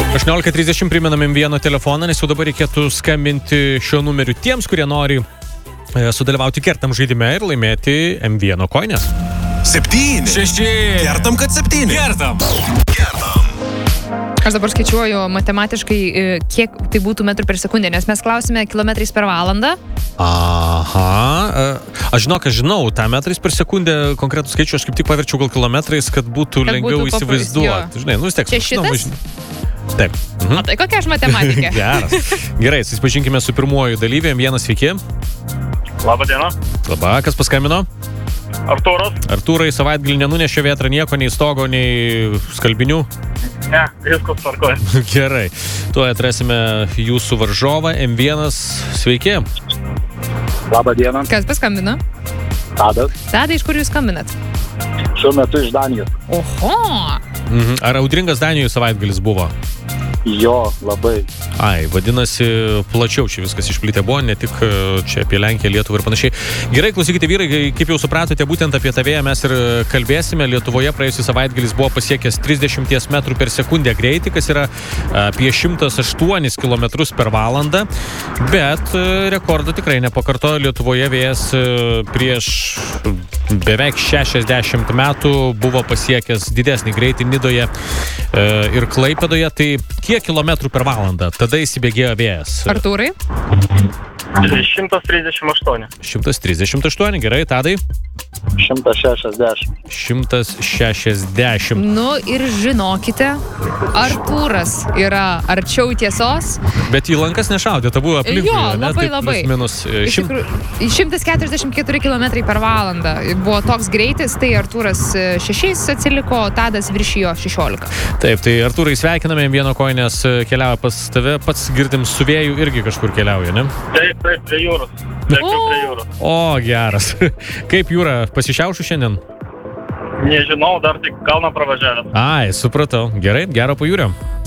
18:30 priminam M1 telefoną, nes jau dabar reikėtų skambinti šiuo numeriu tiems, kurie nori sudalyvauti kertam žaidime ir laimėti M1 koinės. 7. 6. Kertam, kad 7. Kertam. Aš dabar skaičiuoju matematiškai, kiek tai būtų metrų per sekundę, nes mes klausime kilometrais per valandą. Aha. Aš žinau, tą metrais per sekundę konkretų skaičių, aš kaip tik paverčiau gal kilometrais, kad būtų lengviau įsivaizduoti. Žinai, vis tiek. Čia šitas? Taip. O tai kokia aš matematikė? Geras. Gerai, susipažinkime su pirmuoju dalyvėm. Vienas, sveiki. Labą dieną. Labą, kas paskambino? Artūras. Artūrai, savaitgalį nenunešė vėtrą nieko, nei stogo, nei skalbinių? Ne, viskas tvarkoja. Gerai. Tuoj atrasime jūsų varžovą. M1, sveiki. Labą dieną. Kas paskambino? Tadas. Tadai, iš kur jūs skambinat? Šiuo metu iš Danijos. Oho! Ar audringas Danijoje savaitgalis buvo? Jo, labai. Ai, vadinasi, plačiau čia viskas išplitę buvo, ne tik čia apie Lenkiją, Lietuvą ir panašiai. Gerai, klausykite vyrai, kaip jau supratote, būtent apie tą vėją mes ir kalbėsime. Lietuvoje praėjusį savaitgalis buvo pasiekęs 30 metrų per sekundę greitį, kas yra apie 108 km per valandą, bet rekordą tikrai nepakartojo. Lietuvoje vėjas prieš beveik 60 metų buvo pasiekęs didesnį greitį Nidoje ir Klaipėdoje. Tai kiek kilometrų per valandą tada įsibėgėjo vėjas? Artūrai? 138. 138, gerai, Tadai? 160. 160. Nu ir žinokite, Artūras yra arčiau tiesos. Bet į lankas nešaudė, ta buvo aplinkui. Jo, labai. Minus 144 km per valandą buvo toks greitis, tai Artūras 6 atsiliko, Tadas viršijo 16. Taip, tai Artūrai sveikiname, M1 koinės keliauja pas tave, pats girdim su vėju irgi kažkur keliauja, ne? Taip, prie jūros. Prie jūros. O, geras. Kaip jūra, pasišiaušiu šiandien? Nežinau, dar tik kalną pravažiavęs. Ai, supratau. Gerai, gero pajūrio.